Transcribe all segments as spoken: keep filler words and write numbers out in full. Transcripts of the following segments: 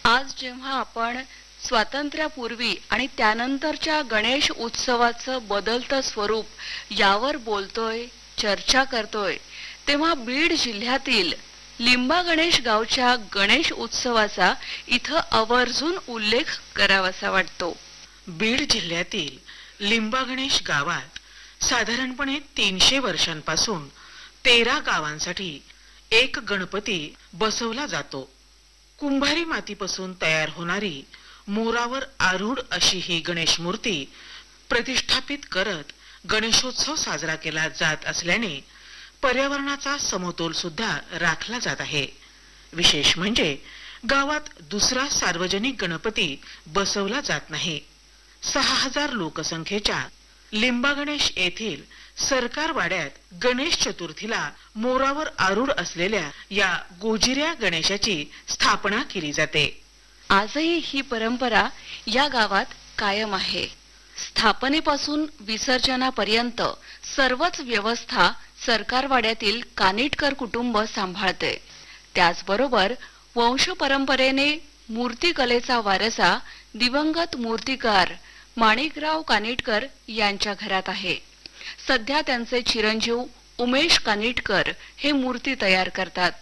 आज जेव्हा आपण स्वातंत्र्यापूर्वी आणि त्यानंतरच्या गणेश उत्सवाचं बदलतं स्वरूप यावर बोलतोय, चर्चा करतोय, तेव्हा बीड जिल्ह्यातील लिंबा गणेश गावच्या गणेश उत्सवाचा इथं आवर्जून उल्लेख करावासा वाटतो। बीड जिल्ह्यातील लिंबा गणेश गावात साधारणपणे तीनशे वर्षांपासून तेरा गावांसाठी एक गणपती बसवला जातो। कुंभारी मातीपासून तयार होणारी मोरावर आरूढ अशी ही गणेश मूर्ती प्रतिष्ठापित करत गणेशोत्सव साजरा केला जात असल्याने पर्यावरणाचा समतोल सुद्धा राखला जात आहे। विशेष म्हणजे गावात दुसरा सार्वजनिक गणपती बसवला जात नाही। सहा हजार लोकसंख्येच्या लिंबा गणेश येथील सरकार वाड्यात गणेश चतुर्थीला मोरावर आरूढ असलेल्या या गोजिऱ्या गणेशाची स्थापना केली जाते। आजही ही परंपरा या गावात कायम आहे। स्थापनेपासून विसर्जनापर्यंत सर्वच व्यवस्था सरकारवाड्यातील कानिटकर कुटुंब सांभाळते। त्याचबरोबर वंश परंपरेने मूर्तिकलेचा वारसा दिवंगत मूर्तिकार माणिकराव कानिटकर यांच्या घरात आहे। सध्या त्यांचे चिरंजीव उमेश कानिटकर हे मूर्ती तयार करतात।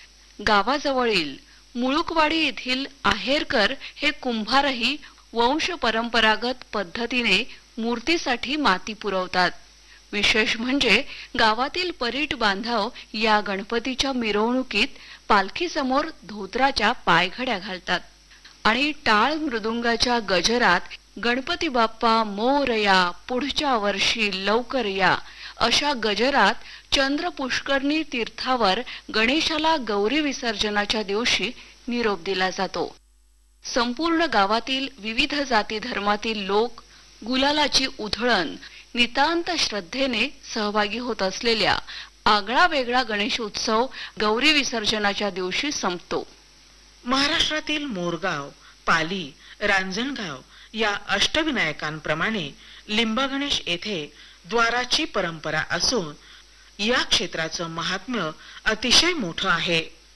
गावाजवळील मुळुकवाडी येथील आहेरकर हे कुंभारही वंश परंपरागत पद्धतीने मूर्तीसाठी माती पुरवतात। विशेष म्हणजे गावातील परीट बांधव या गणपतीच्या मिरवणुकीत पालखी समोर धोत्राच्या पायघड्या घालतात आणि टाळ मृदुंगाच्या गजरात गणपती बाप्पा मोरया, पुढच्या वर्षी लवकर या अशा गजरात चंद्र पुष्करणी तीर्थावर गणेशाला गौरी विसर्जनाच्या दिवशी निरोप दिला जातो। संपूर्ण गावातील विविध जाती धर्मातील लोक गुलालाची उधळण नितांत श्रद्धेने सहभागी होत असलेल्या आगळा वेगळा गणेश उत्सव गौरी विसर्जनाच्या दिवशी संपतो। महाराष्ट्रातील मोरगाव, पाली, रांजणगाव या अष्टविनायकांप्रमाणे लिंबा गणेश येथे द्वाराची परंपरा असून या क्षेत्राचं महात्म्य अतिशय मोठं आहे।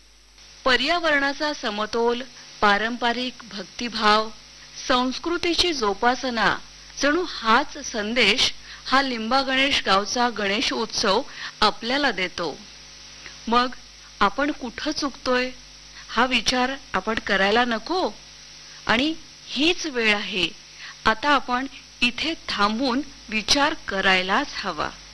पर्यावरणाचा समतोल, पारंपरिक भक्तिभाव, संस्कृतीची जोपासना जणू हाच संदेश हा लिंबा गणेश गावचा गणेश उत्सव आपल्याला देतो। मग आपण कुठं चुकतोय हा विचार आपण करायला नको? आणि हीच वेळ आहे, आता आपण इथे थांबून विचार करायलाच हवा।